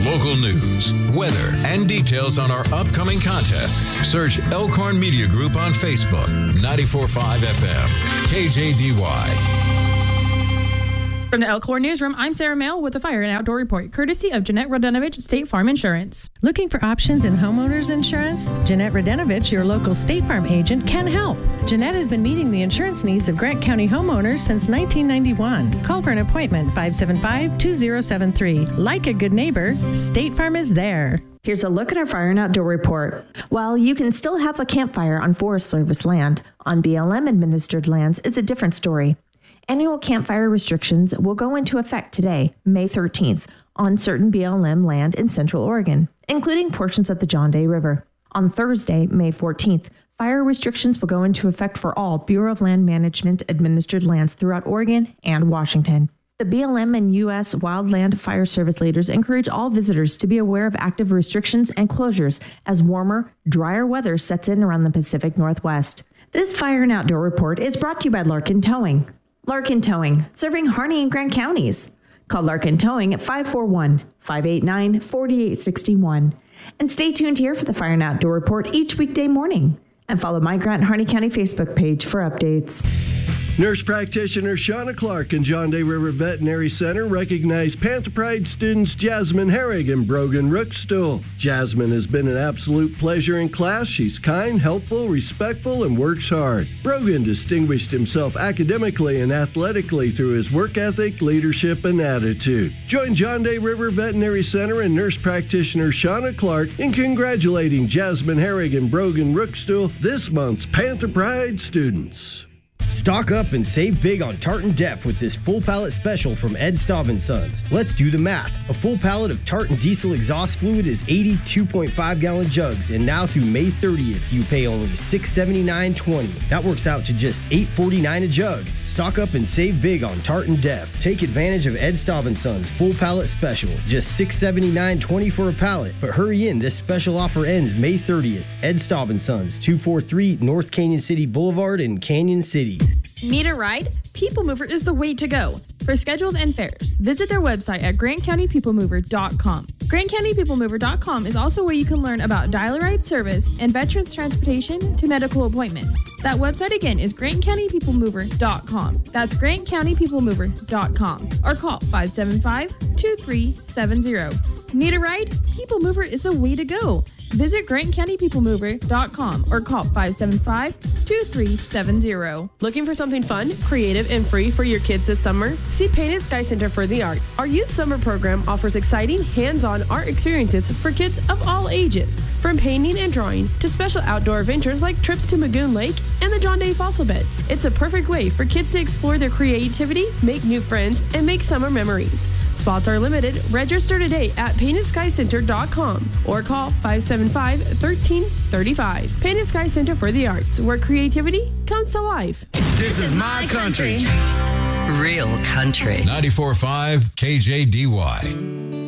Local news, weather, and details on our upcoming contests. Search Elkhorn Media Group on Facebook. 94.5 FM, KJDY. From the Elkhorn Newsroom, I'm Sarah Mail with the Fire and Outdoor Report, courtesy of Jeanette Radenovich State Farm Insurance. Looking for options in homeowners insurance? Jeanette Radenovich, your local State Farm agent, can help. Jeanette has been meeting the insurance needs of Grant County homeowners since 1991. Call for an appointment, 575-2073. Like a good neighbor, State Farm is there. Here's a look at our Fire and Outdoor Report. While you can still have a campfire on Forest Service land, on BLM-administered lands, it's a different story. Annual campfire restrictions will go into effect today, May 13th, on certain BLM land in Central Oregon, including portions of the John Day River. On Thursday, May 14th, fire restrictions will go into effect for all Bureau of Land Management administered lands throughout Oregon and Washington. The BLM and U.S. Wildland Fire Service leaders encourage all visitors to be aware of active restrictions and closures as warmer, drier weather sets in around the Pacific Northwest. This Fire and Outdoor Report is brought to you by Larkin Towing. Larkin Towing, serving Harney and Grant counties. Call Larkin Towing at 541-589-4861. And stay tuned here for the Fire and Outdoor Report each weekday morning. And follow my Grant Harney County Facebook page for updates. Nurse practitioner Shauna Clark and John Day River Veterinary Center recognize Panther Pride students Jasmine Herrig and Brogan Rookstool. Jasmine has been an absolute pleasure in class. She's kind, helpful, respectful, and works hard. Brogan distinguished himself academically and athletically through his work ethic, leadership, and attitude. Join John Day River Veterinary Center and nurse practitioner Shauna Clark in congratulating Jasmine Herrig and Brogan Rookstool, this month's Panther Pride students. Stock up and save big on Tartan Def with this full pallet special from Ed Staub & Sons. Let's do the math. A full pallet of Tartan diesel exhaust fluid is 82.5-gallon jugs, and now through May 30th, you pay only $679.20. That works out to just $849 a jug. Stock up and save big on Tartan Def. Take advantage of Ed Staub & Sons full pallet special, just $679.20 for a pallet. But hurry in, this special offer ends May 30th. Ed Staub & Sons, 243 North Canyon City Boulevard in Canyon City. Need a ride? People Mover is the way to go. For schedules and fares, visit their website at grantcountypeoplemover.com. GrantCountyPeopleMover.com is also where you can learn about dial-a-ride service and veterans transportation to medical appointments. That website again is GrantCountyPeopleMover.com. That's GrantCountyPeopleMover.com. Or call 575-2370. Need a ride? People Mover is the way to go. Visit GrantCountyPeopleMover.com or call 575-2370. Looking for something fun, creative, and free for your kids this summer? See Painted Sky Center for the Arts. Our youth summer program offers exciting, hands-on art experiences for kids of all ages. From painting and drawing to special outdoor adventures like trips to Magoon Lake and the John Day fossil beds. It's a perfect way for kids to explore their creativity, make new friends, and make summer memories. Spots are limited. Register today at PaintedSkyCenter.com or call 575-1335. Painted Sky Center for the Arts, where creativity comes to life. This is my country. Real country. 94.5 KJDY.